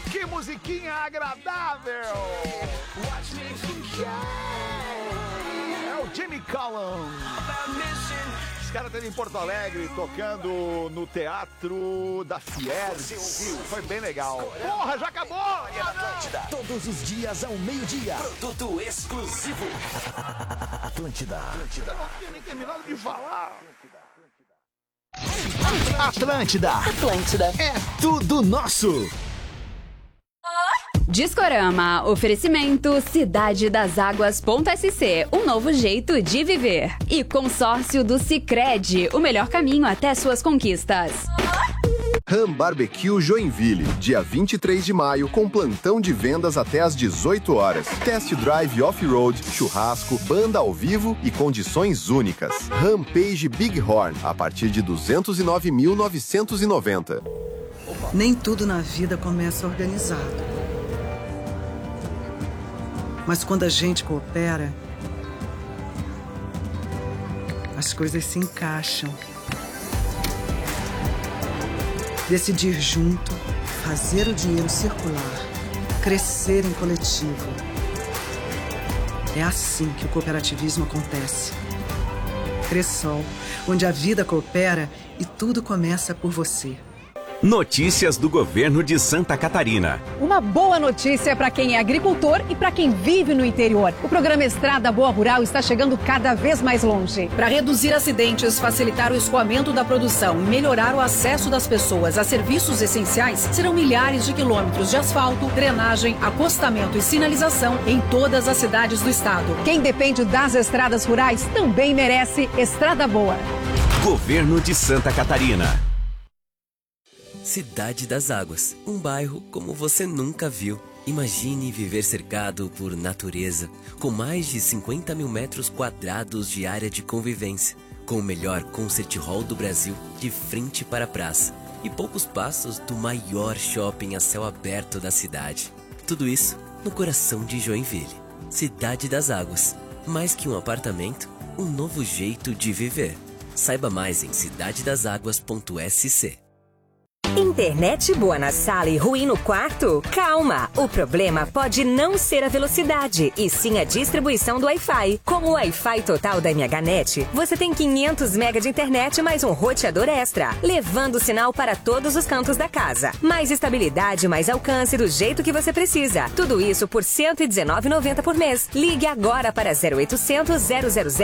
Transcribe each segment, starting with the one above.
Que musiquinha agradável! É o Jimmy Collins. Esse cara teve em Porto Alegre, tocando no Teatro da Fiergs. Foi bem legal. Porra, já acabou! Todos os dias ao meio-dia. Produto exclusivo. Atlântida. Não tinha nem terminado de falar. Atlântida. É Tudo nosso. Discorama, oferecimento Cidade das Águas.sc, um novo jeito de viver. E consórcio do Sicredi, o melhor caminho até suas conquistas. Ram Barbecue Joinville, dia 23 de maio, com plantão de vendas até às 18 horas. Test drive off-road, churrasco, banda ao vivo e condições únicas. Rampage Bighorn, a partir de 209.990. Nem tudo na vida começa organizado. Mas quando a gente coopera, as coisas se encaixam. Decidir junto, fazer o dinheiro circular, crescer em coletivo. É assim que o cooperativismo acontece. Cressol, onde a vida coopera e tudo começa por você. Notícias do governo de Santa Catarina. Uma boa notícia para quem é agricultor e para quem vive no interior. O programa Estrada Boa Rural está chegando cada vez mais longe. Para reduzir acidentes, facilitar o escoamento da produção e melhorar o acesso das pessoas a serviços essenciais, serão milhares de quilômetros de asfalto, drenagem, acostamento e sinalização em todas as cidades do estado. Quem depende das estradas rurais também merece Estrada Boa. Governo de Santa Catarina. Cidade das Águas, um bairro como você nunca viu. Imagine viver cercado por natureza, com mais de 50 mil metros quadrados de área de convivência, com o melhor concert hall do Brasil de frente para a praça e poucos passos do maior shopping a céu aberto da cidade. Tudo isso no coração de Joinville. Cidade das Águas, mais que um apartamento, um novo jeito de viver. Saiba mais em cidadedaságuas.sc. Internet boa na sala e ruim no quarto? Calma! O problema pode não ser a velocidade, e sim a distribuição do Wi-Fi. Com o Wi-Fi total da MHNet, você tem 500 MB de internet mais um roteador extra, levando o sinal para todos os cantos da casa. Mais estabilidade, mais alcance do jeito que você precisa. Tudo isso por R$ 119,90 por mês. Ligue agora para 0800 000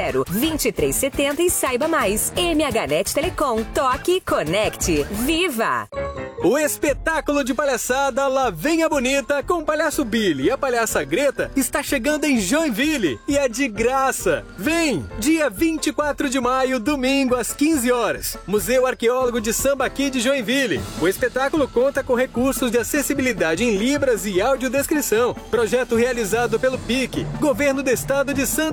2370 e saiba mais. MHNet Telecom. Toque, conecte, viva! O espetáculo de palhaçada Lá Vem a Bonita com o Palhaço Billy e a Palhaça Greta está chegando em Joinville e é de graça. Vem! Dia 24 de maio, domingo, às 15 horas. Museu Arqueólogo de Sambaqui de Joinville. O espetáculo conta com recursos de acessibilidade em libras e audiodescrição. Projeto realizado pelo PIC, Governo do Estado de Santa